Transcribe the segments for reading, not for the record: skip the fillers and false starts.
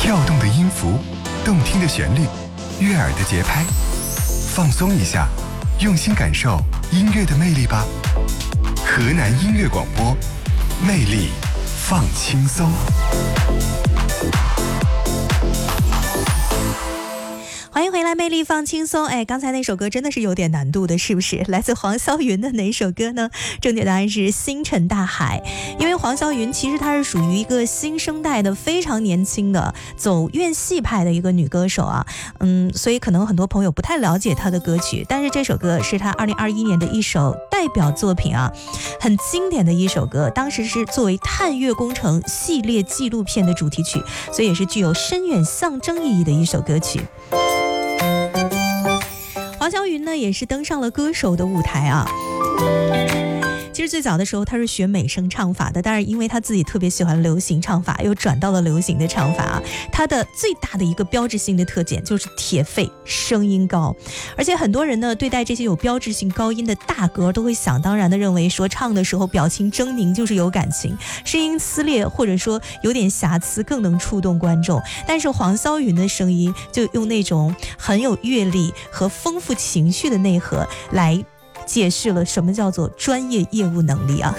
跳动的音符，动听的旋律，悦耳的节拍，放松一下，用心感受音乐的魅力吧。河南音乐广播，魅力放轻松。 欢迎回来，魅力放轻松。刚才那首歌真的是有点难度的，是不是？来自黄霄云的哪首歌呢？正确答案是星辰大海。因为黄霄云其实她是属于一个新生代的非常年轻的走院系派的一个女歌手啊，所以可能很多朋友不太了解她的歌曲，但是这首歌是她2021年的一首代表作品啊，很经典的一首歌，当时是作为探月工程系列纪录片的主题曲，所以也是具有深远象征意义的一首歌曲。黄霄云呢也是登上了歌手的舞台啊。其实最早的时候他是学美声唱法的，但是因为他自己特别喜欢流行唱法，又转到了流行的唱法啊。他的最大的一个标志性的特点就是铁肺，声音高，而且很多人呢对待这些有标志性高音的大歌都会想当然的认为说唱的时候表情狰狞就是有感情，声音撕裂或者说有点瑕疵更能触动观众。但是黄霄云的声音就用那种很有阅历和丰富情绪的内核来解释了什么叫做专业业务能力啊。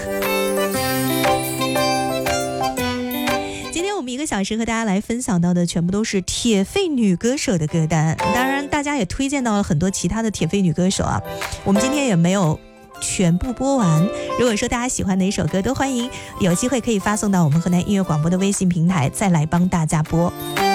今天我们1个小时和大家来分享到的全部都是铁肺女歌手的歌单，当然大家也推荐到了很多其他的铁肺女歌手啊，我们今天也没有全部播完。如果说大家喜欢哪首歌，都欢迎有机会可以发送到我们河南音乐广播的微信平台，再来帮大家播。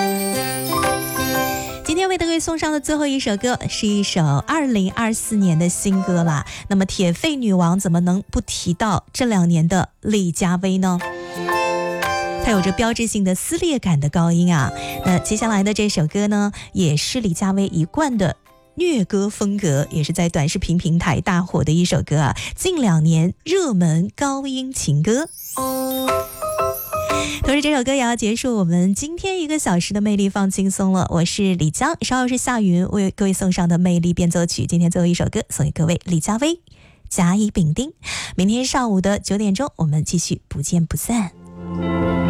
今天为各位送上的最后一首歌是一首2024年的新歌啦。那么铁肺女王怎么能不提到这2年的李佳薇呢？她有着标志性的撕裂感的高音啊。那接下来的这首歌呢，也是李佳薇一贯的虐歌风格，也是在短视频平台大火的一首歌啊，近2年热门高音情歌。同时这首歌也要结束我们今天1个小时的魅力放轻松了。我是李江，稍后是夏云为各位送上的魅力变奏曲。今天最后一首歌送给各位，李佳薇，甲乙丙丁。明天上午的9点钟我们继续不见不散。